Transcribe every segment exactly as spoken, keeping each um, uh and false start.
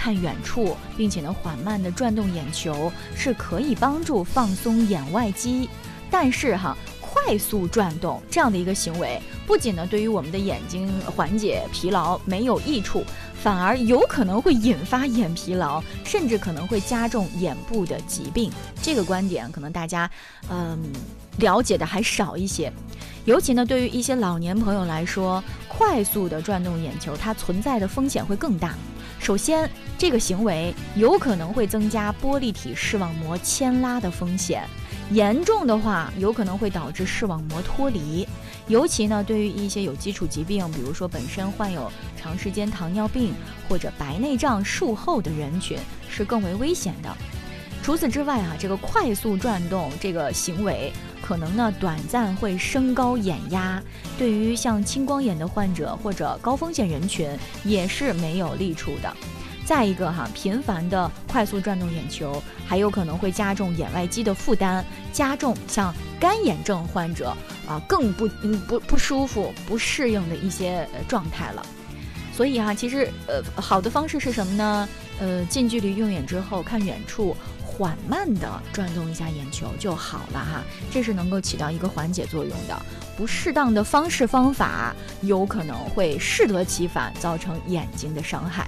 看远处，并且呢缓慢地转动眼球，是可以帮助放松眼外肌。但是哈，快速转动这样的一个行为，不仅呢对于我们的眼睛缓解疲劳没有益处，反而有可能会引发眼疲劳，甚至可能会加重眼部的疾病。这个观点可能大家嗯了解的还少一些。尤其呢，对于一些老年朋友来说，快速的转动眼球，它存在的风险会更大。首先，这个行为有可能会增加玻璃体视网膜牵拉的风险，严重的话，有可能会导致视网膜脱离。尤其呢，对于一些有基础疾病，比如说本身患有长时间糖尿病或者白内障术后的人群，是更为危险的。除此之外啊，这个快速转动这个行为可能呢短暂会升高眼压，对于像青光眼的患者或者高风险人群也是没有利处的。再一个哈，频繁的快速转动眼球，还有可能会加重眼外肌的负担，加重像干眼症患者啊更不嗯不不舒服、不适应的一些呃状态了。所以哈，其实呃好的方式是什么呢？呃，近距离用眼之后看远处，缓慢地转动一下眼球就好了哈，这是能够起到一个缓解作用的。不适当的方式方法有可能会适得其反，造成眼睛的伤害。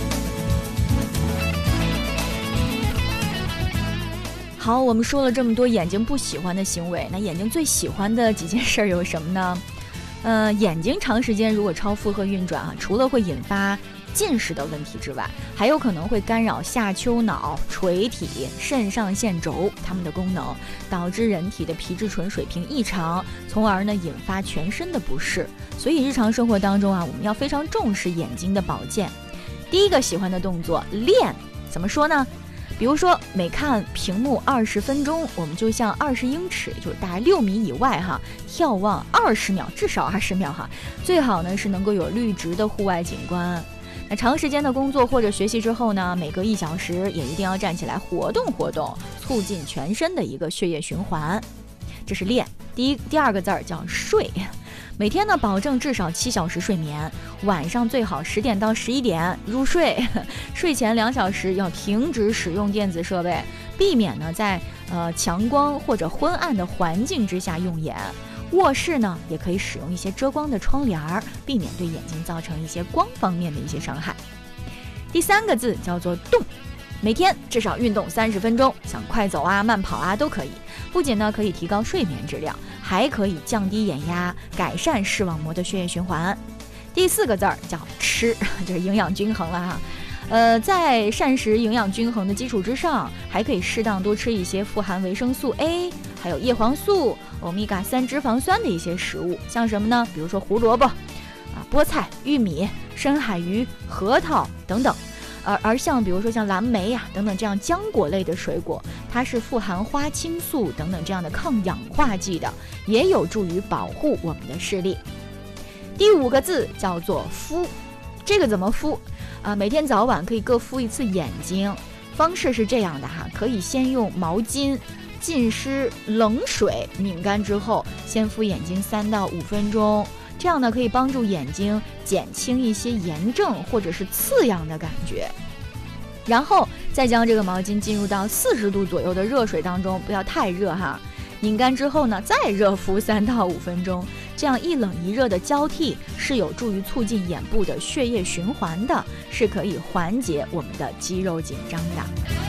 好，我们说了这么多眼睛不喜欢的行为，那眼睛最喜欢的几件事有什么呢？呃，眼睛长时间如果超负荷运转啊，除了会引发近视的问题之外，还有可能会干扰下丘脑、垂体、肾上腺轴它们的功能，导致人体的皮质醇水平异常，从而呢引发全身的不适。所以日常生活当中啊，我们要非常重视眼睛的保健。第一个喜欢的动作练，怎么说呢？比如说每看屏幕二十分钟，我们就向二十英尺，就是大概六米以外哈，眺望二十秒，至少二十秒哈，最好呢是能够有绿植的户外景观。那长时间的工作或者学习之后呢，每隔一小时也一定要站起来活动活动，促进全身的一个血液循环。这是练。第一第二个字儿叫睡，每天呢保证至少七小时睡眠，晚上最好十点到十一点入睡，睡前两小时要停止使用电子设备，避免呢在呃强光或者昏暗的环境之下用眼。卧室呢也可以使用一些遮光的窗帘儿，避免对眼睛造成一些光方面的一些伤害。第三个字叫做动，每天至少运动三十分钟，像快走啊、慢跑啊都可以。不仅呢可以提高睡眠质量，还可以降低眼压，改善视网膜的血液循环。第四个字儿叫吃，就是营养均衡了哈。呃，在膳食营养均衡的基础之上，还可以适当多吃一些富含维生素 A， 还有叶黄素、欧米伽三脂肪酸的一些食物，像什么呢？比如说胡萝卜、啊菠菜、玉米、深海鱼、核桃等等。而而像比如说像蓝莓呀、啊、等等这样浆果类的水果，它是富含花青素等等这样的抗氧化剂的，也有助于保护我们的视力。第五个字叫做敷，这个怎么敷啊？每天早晚可以各敷一次眼睛，方式是这样的哈，可以先用毛巾浸湿冷水拧干之后，先敷眼睛三到五分钟。这样呢，可以帮助眼睛减轻一些炎症或者是刺痒的感觉，然后再将这个毛巾进入到四十度左右的热水当中，不要太热哈。拧干之后呢，再热敷三到五分钟，这样一冷一热的交替是有助于促进眼部的血液循环的，是可以缓解我们的肌肉紧张的。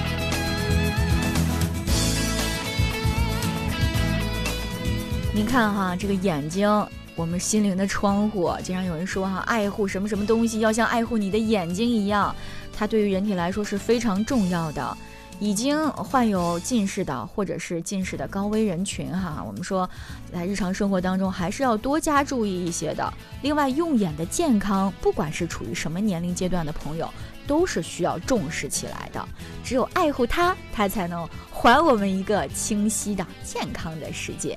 您看哈，这个眼睛。我们心灵的窗户，经常有人说哈，爱护什么什么东西要像爱护你的眼睛一样，它对于人体来说是非常重要的。已经患有近视的或者是近视的高危人群哈，我们说在日常生活当中还是要多加注意一些的。另外，用眼的健康，不管是处于什么年龄阶段的朋友，都是需要重视起来的。只有爱护它，它才能还我们一个清晰的、健康的世界。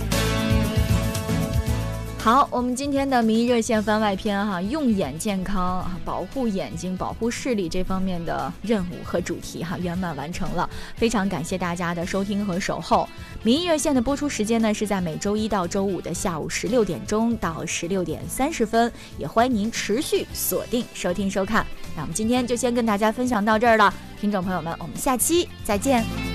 好，我们今天的名医热线番外篇哈，用眼健康、保护眼睛、保护视力这方面的任务和主题哈，圆满完成了。非常感谢大家的收听和守候。名医热线的播出时间呢是在每周一到周五的下午十六点钟到十六点三十分，也欢迎您持续锁定收听收看。 那我们今天就先跟大家分享到这儿了，听众朋友们，我们下期再见。